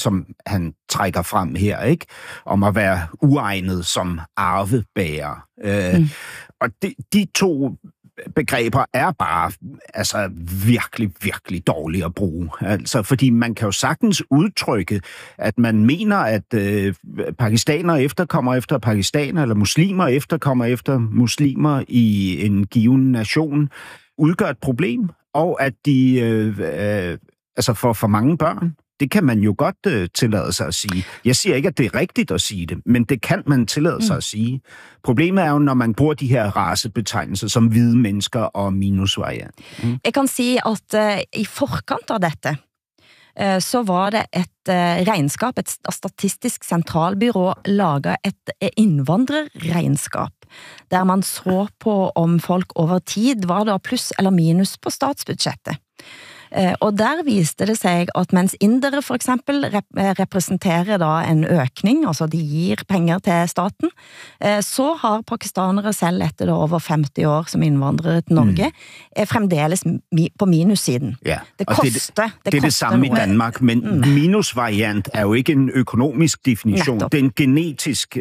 som han trækker frem her, ikke? Om at være uegnet som arvebærer. Og de to begreber er bare altså virkelig, virkelig dårlige at bruge. Altså, fordi man kan jo sagtens udtrykke, at man mener, at pakistanere efterkommer efter pakistanere, eller muslimer efterkommer efter muslimer i en given nation, udgør et problem, og at de altså for mange børn, det kan man jo godt tillade sig at sige. Jeg siger ikke, at det er rigtigt at sige det, men det kan man tillade sig at sige. Problemet er jo, når man bruger de her racebetegnelser som hvide mennesker og minusvariant. Jeg kan sige, at i forkant af dette, så var det et regnskab, et statistisk centralbyrå laget et indvandrerregnskab, der man så på om folk over tid var der plus eller minus på statsbudgettet. Og der viste det sig, at mens indere for eksempel repræsenterer da en økning, altså de gir penger til staten, så har pakistanere selv etter da over 50 år som indvandrere til Norge, fremdeles på minussiden. Ja, det koster, det er det samme i Danmark, men minusvariant er jo ikke en økonomisk definition, det er en genetisk,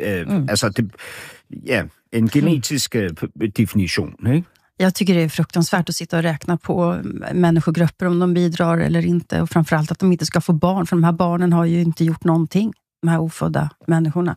en genetisk definition, ikke? Jag tycker det är fruktansvärt att sitta och räkna på människogrupper om de bidrar eller inte. Och framförallt att de inte ska få barn. För de här barnen har ju inte gjort någonting. De här ofödda människorna.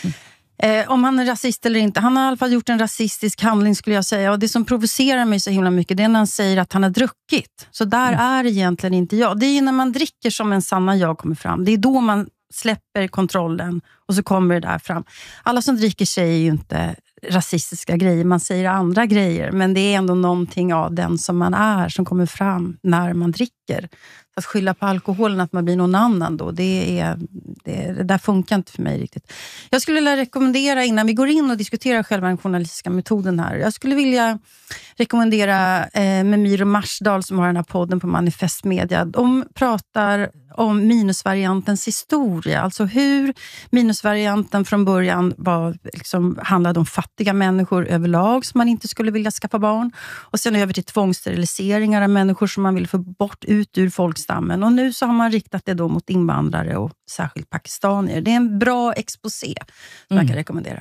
Om han är rasist eller inte. Han har i alla fall gjort en rasistisk handling skulle jag säga. Och det som provocerar mig så himla mycket det är när han säger att han har druckit. Så där är egentligen inte jag. Det är ju när man dricker som en sanna jag kommer fram. Det är då man släpper kontrollen. Och så kommer det där fram. Alla som dricker säger ju inte rasistiska grejer, man säger andra grejer, men det är ändå någonting av den som man är som kommer fram när man dricker. Att skylla på alkoholen att man blir någon annan då, det där funkar inte för mig riktigt. Jag skulle vilja rekommendera innan vi går in och diskuterar själva den journalistiska metoden här. Jag skulle vilja rekommendera Memiro Marsdal som har den här podden på Manifest Media. De pratar om minusvariantens historia, alltså hur minusvarianten från början var, liksom, handlade om fattiga människor överlag som man inte skulle vilja skaffa barn och sen över till tvångssteriliseringar av människor som man vill få bort ut ur folkstammen och nu så har man riktat det då mot invandrare och särskilt pakistanier. Det är en bra exposé som jag kan rekommendera.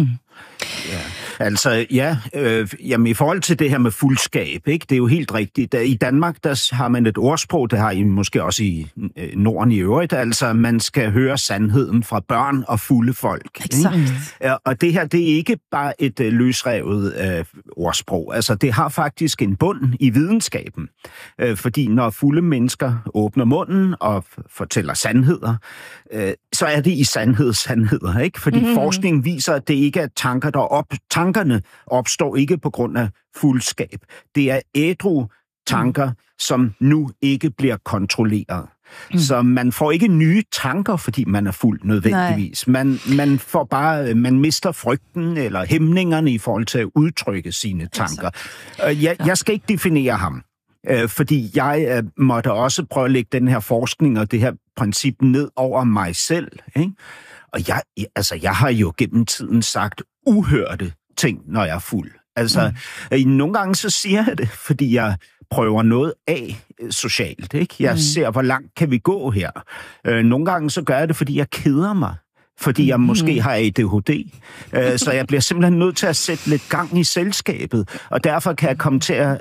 Ja. Altså, jamen i forhold til det her med fuldskab, ikke? Det er jo helt rigtigt. I Danmark, der har man et ordsprog, det har I måske også i Norden i øvrigt, altså man skal høre sandheden fra børn og fulde folk. Exakt. Og det her, det er ikke bare et løsrevet ordsprog. Altså, det har faktisk en bund i videnskaben. Fordi når fulde mennesker åbner munden og fortæller sandheder, så er det i sandheder, ikke? Fordi forskningen viser, at det ikke er tanker, tankerne opstår ikke på grund af fuldskab. Det er ædru tanker, som nu ikke bliver kontrolleret. Så man får ikke nye tanker, fordi man er fuld nødvendigvis. Man får bare, man mister frygten eller hæmningerne i forhold til at udtrykke sine tanker. Jeg skal ikke definere ham. Fordi jeg måtte også prøve at lægge den her forskning og det her princip ned over mig selv. Ikke? Og jeg har jo gennem tiden sagt uhørte ting, når jeg er fuld. Altså, nogle gange så siger jeg det, fordi jeg prøver noget af socialt. Ikke? Jeg ser, hvor langt kan vi gå her. Nogle gange så gør jeg det, fordi jeg keder mig. Fordi jeg måske har ADHD. Så jeg bliver simpelthen nødt til at sætte lidt gang i selskabet. Og derfor kan jeg komme til at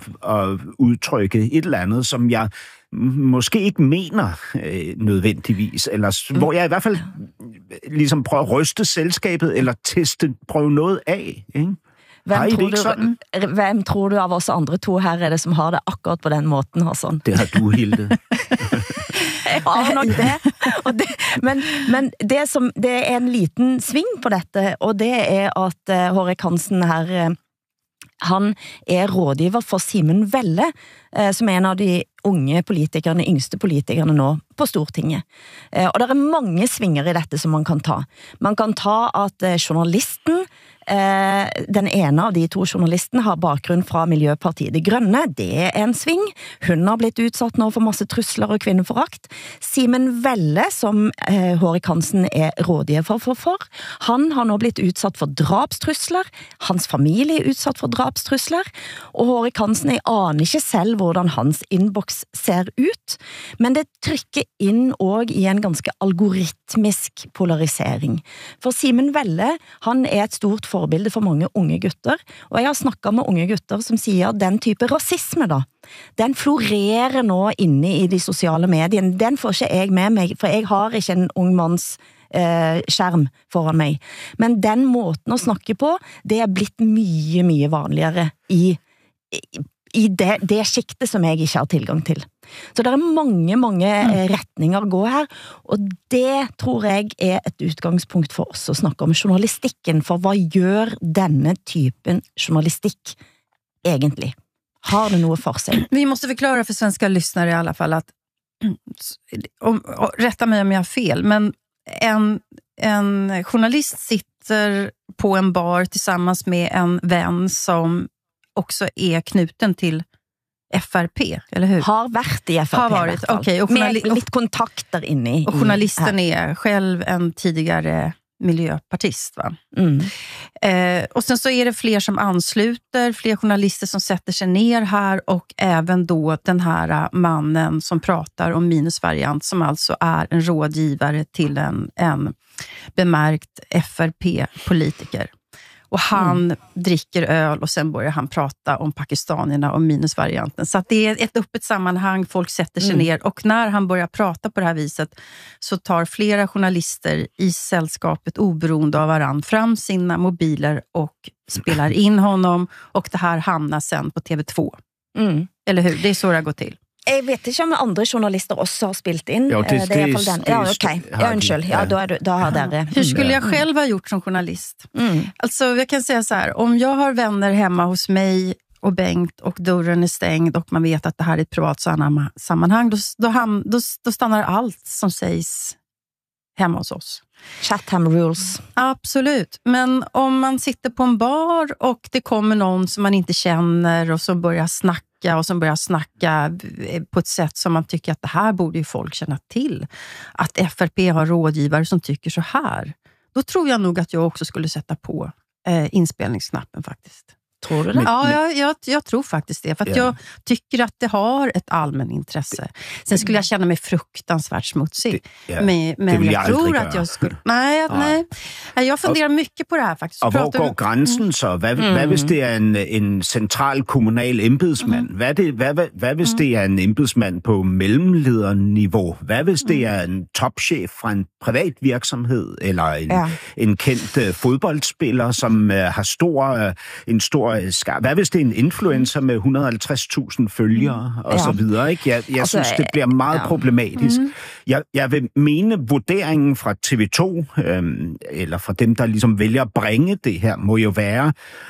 udtrykke et eller andet, som jeg måske ikke mener nødvendigvis. Eller hvor jeg i hvert fald ligesom prøver at ryste selskabet, eller prøve noget af. Ikke? Hvem tror du av oss andre to her er det som har det akkurat på den måten, Hassan? Det har du, Hilde. Jeg har nok det. Men det er en liten sving på dette, og det er at Hårek Hansen her, han er rådgiver for Simen Velle, som er en av de unge politikerne, yngste politikerne nå på Stortinget. Og det er mange svinger i dette som man kan ta. Man kan ta at journalisten, den ene av de to journalistene har bakgrunn fra Miljøpartiet De Grønne, det er en sving. Hun har blitt utsatt nå for masse trusler og kvinneforakt. Simen Velle, som Hårek Hansen er rådgiver for, han har nå blitt utsatt for drapstrusler, hans familie er utsatt for drapstrusler, og Hårek Hansen, jeg aner ikke selv hvordan hans inbox ser ut, men det trykker inn også i en ganske algoritmisk polarisering. For Simen Velle, han er et stort forbilde for mange unge gutter, og jeg har snakket med unge gutter som sier at den type rasisme da, den florerer nå inne i de sociale mediene. Den får ikke jeg med meg, for jeg har ikke en ung manns skjerm foran meg. Men den måten å snakke på, det er blitt mye, mye vanligere i det skiktet som jeg ikke har tilgang til. Så det er mange retninger å gå her, og det tror jeg er et utgangspunkt for oss å snakke om journalistikken, for hva gjør denne typen journalistikk egentlig? Har det noe for sig? Vi måste förklara för svenska lyssnare i alla fall att, rätta mig om jag har fel, men en journalist sitter på en bar tillsammans med en vän som också är knuten till FRP, eller hur? Har varit i FRP. Har varit, okej. Och med lite kontakter inne i. Och journalisten är själv en tidigare miljöpartist, va? Och sen så är det fler som ansluter, fler journalister som sätter sig ner här, och även då den här mannen som pratar om minusvariant, som alltså är en rådgivare till en bemärkt FRP-politiker. Och han dricker öl och sen börjar han prata om pakistanierna och minusvarianten. Så att det är ett öppet sammanhang, folk sätter sig ner, och när han börjar prata på det här viset så tar flera journalister i sällskapet oberoende av varann fram sina mobiler och spelar in honom, och det här hamnar sen på TV2. Eller hur? Det är så det går till. Jeg vet ikke om andre journalister også har spilt in. Jo, det er i hvert fall den. Ja, okej. Ja, unnskyld. Ja, då har dere. Hur skulle jag själv ha gjort som journalist? Alltså, jag kan säga så här. Om jag har vänner hemma hos mig och Bengt, och dörren är stängd och man vet att det här är ett privat sammanhang, då stannar allt som sägs hemma hos oss. Chatham rules. Absolut. Men om man sitter på en bar och det kommer någon som man inte känner och som börjar snacka på ett sätt som man tycker att det här borde ju folk känna till. Att FRP har rådgivare som tycker så här. Då tror jag nog att jag också skulle sätta på inspelningsknappen faktiskt. Tror du det? Ja, jag tror faktiskt det. För att jag tycker att det har ett allmän intresse. Sen skulle jag känna mig fruktansvärt smutsig. Men jag tror att jag skulle... Nej. Jag funderar mycket på det här faktiskt. Og hvor går grænsen så? Hvad hvis det er en central kommunal embedsmand? Hvad hvis det er en embedsmand på mellemlederniveau? Hvad hvis det er en topchef fra en privat virksomhed? Eller en kendt fodboldspiller, som har en stor skar. Hvad hvis det er en influencer med 150.000 følgere og så videre, ikke? Jeg synes, det bliver meget problematisk. Jeg vil mene, vurderingen fra TV2, eller fra dem, der ligesom vælger at bringe det her, må jo være,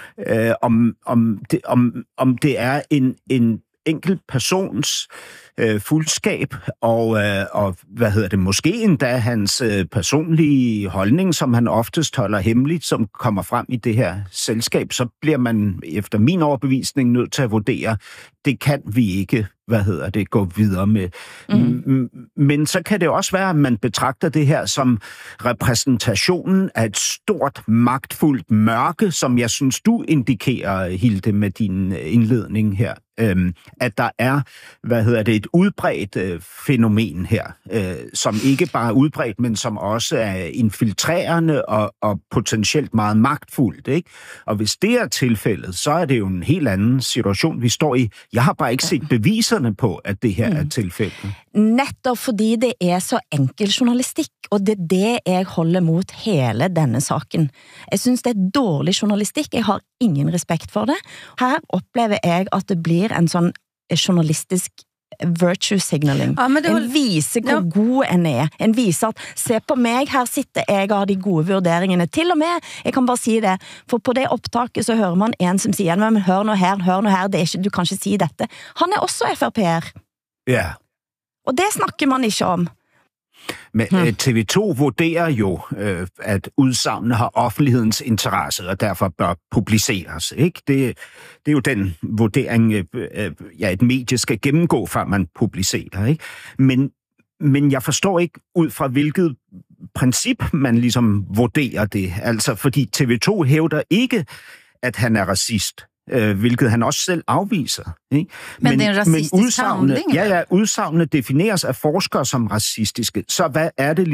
om det er en enkelt persons fuldskab, og måske endda hans personlige holdning, som han oftest holder hemmeligt, som kommer frem i det her selskab, så bliver man efter min overbevisning nødt til at vurdere, det kan vi ikke, gå videre med. Men så kan det også være, at man betragter det her som repræsentationen af et stort, magtfuldt mørke, som jeg synes, du indikerer, Hilde, med din indledning her. At der er, et udbredt fænomen her, som ikke bare er udbredt, men som også er infiltrerende og potentielt meget magtfuldt, ikke? Og hvis det er tilfældet, så er det jo en helt anden situation, vi står i. Jeg har bare ikke set beviserne på, at det her er tilfældet. Netop fordi det er så enkel journalistik, og det er det jeg holder mot hele denne saken. Jeg synes det er dårlig journalistik, jeg har ingen respekt for det. Her oplever jeg at det blir en sånn journalistisk virtue signaling. En viser hvor god en er. En viser at, se på meg, her sitter jeg og har de gode vurderingene. Til og med, jeg kan bare si det, for på det opptaket så hører man en som sier, men hør nå her, det er ikke, du kan ikke si dette. Han er også FRP'er. Ja. Og det snakker man ikke om. Men TV2 vurderer jo, at udsagnene har offentlighedens interesse, og derfor bør publiceres, ikke? Det er jo den vurdering, et medie skal gennemgå, før man publicerer, ikke? Men jeg forstår ikke, ud fra hvilket princip man ligesom vurderer det. Altså, fordi TV2 hævder ikke, at han er racist. hvilket han også selv afviser. Ikke? Men det er en racistisk handling? Ja, udsagnet defineres af forskere som racistiske. Så hvad er det